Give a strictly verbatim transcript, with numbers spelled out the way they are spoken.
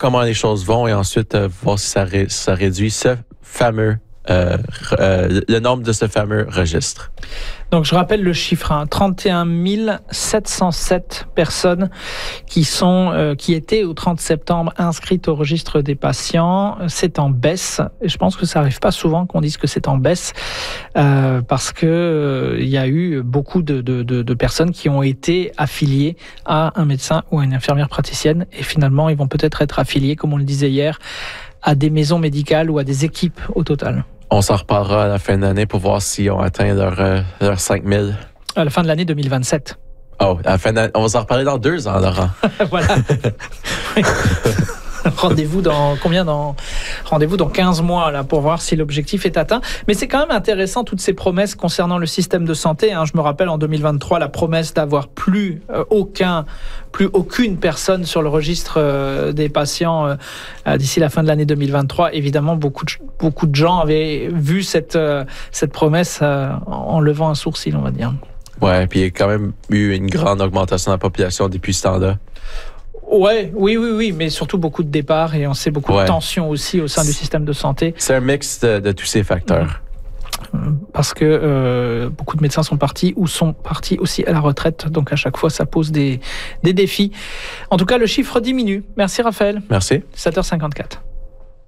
comment les choses vont et ensuite euh, voir si ça, ré, ça réduit ce fameux euh, euh, le nombre de ce fameux registre. Donc je rappelle le chiffre, hein, trente et un mille sept cent sept personnes qui sont euh, qui étaient au trente septembre inscrites au registre des patients. C'est en baisse. Et je pense que ça arrive pas souvent qu'on dise que c'est en baisse euh, parce que euh, il y a eu beaucoup de, de, de, de personnes qui ont été affiliées à un médecin ou à une infirmière praticienne et finalement ils vont peut-être être affiliés, comme on le disait hier, à des maisons médicales ou à des équipes au total. On s'en reparlera à la fin de l'année pour voir s'ils ont atteint leur, euh, leur cinq mille. À la fin de l'année deux mille vingt-sept. Oh, à la fin de on va s'en reparler dans deux ans, Laurent. Voilà. Rendez-vous dans combien dans rendez-vous dans quinze mois là pour voir si l'objectif est atteint. Mais c'est quand même intéressant toutes ces promesses concernant le système de santé. Hein. Je me rappelle en deux mille vingt-trois la promesse d'avoir plus euh, aucun, plus aucune personne sur le registre euh, des patients euh, d'ici la fin de l'année deux mille vingt-trois. Évidemment, beaucoup de, beaucoup de gens avaient vu cette euh, cette promesse euh, en levant un sourcil, on va dire. Ouais, puis il y a quand même eu une grande augmentation de la population depuis ce temps-là. Ouais, oui, oui, oui, mais surtout beaucoup de départs et on sait beaucoup ouais. de tensions aussi au sein du système de santé. C'est un mix de, de tous ces facteurs. Parce que euh, beaucoup de médecins sont partis ou sont partis aussi à la retraite, donc à chaque fois ça pose des, des défis. En tout cas, le chiffre diminue. Merci Raphaël. Merci. sept heures cinquante-quatre.